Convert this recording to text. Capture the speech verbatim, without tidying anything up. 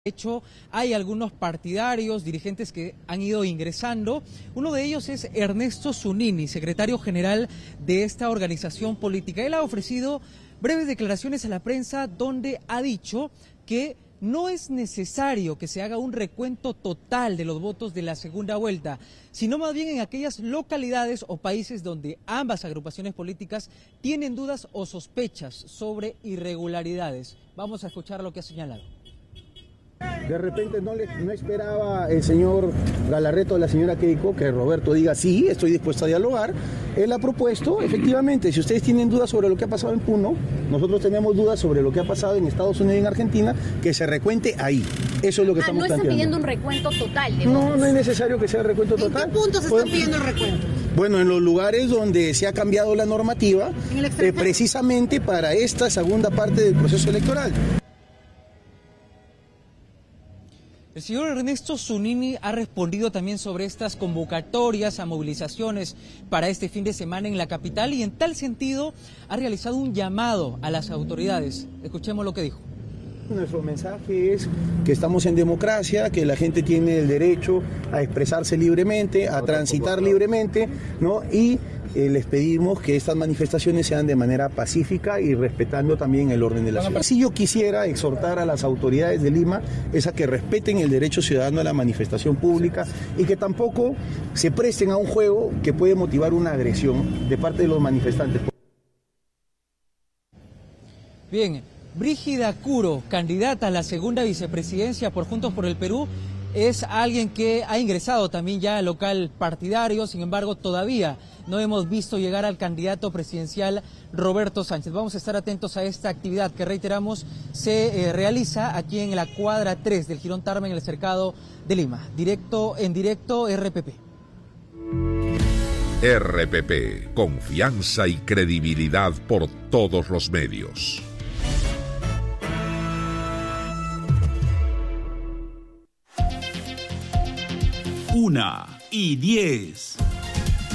De hecho, hay algunos partidarios, dirigentes que han ido ingresando. Uno de ellos es Ernesto Zunini, secretario general de esta organización política. Él ha ofrecido breves declaraciones a la prensa donde ha dicho que no es necesario que se haga un recuento total de los votos de la segunda vuelta, sino más bien en aquellas localidades o países donde ambas agrupaciones políticas tienen dudas o sospechas sobre irregularidades. Vamos a escuchar lo que ha señalado. De repente no, le, no esperaba el señor Galarreto, la señora Keiko, que Roberto diga sí, estoy dispuesto a dialogar. Él ha propuesto, efectivamente, si ustedes tienen dudas sobre lo que ha pasado en Puno, nosotros tenemos dudas sobre lo que ha pasado en Estados Unidos y en Argentina, que se recuente ahí. Eso es lo que ah, estamos no planteando. ¿No están pidiendo un recuento total de No, votos? no es necesario que sea recuento total. ¿En qué puntos están pidiendo el recuento? Bueno, en los lugares donde se ha cambiado la normativa, eh, precisamente para esta segunda parte del proceso electoral. El señor Ernesto Zunini ha respondido también sobre estas convocatorias a movilizaciones para este fin de semana en la capital y en tal sentido ha realizado un llamado a las autoridades. Escuchemos lo que dijo. Nuestro mensaje es que estamos en democracia, que la gente tiene el derecho a expresarse libremente, a transitar libremente, ¿no? Y eh, les pedimos que estas manifestaciones sean de manera pacífica y respetando también el orden de la ciudad. Si yo quisiera exhortar a las autoridades de Lima es a que respeten el derecho ciudadano a la manifestación pública y que tampoco se presten a un juego que puede motivar una agresión de parte de los manifestantes. Bien. Brígida Curo, candidata a la segunda vicepresidencia por Juntos por el Perú, es alguien que ha ingresado también ya al local partidario, sin embargo todavía no hemos visto llegar al candidato presidencial Roberto Sánchez. Vamos a estar atentos a esta actividad que, reiteramos, se eh, realiza aquí en la cuadra tres del Jirón Tarma en el Cercado de Lima. Directo, en directo, R P P. R P P, confianza y credibilidad por todos los medios. Una y diez.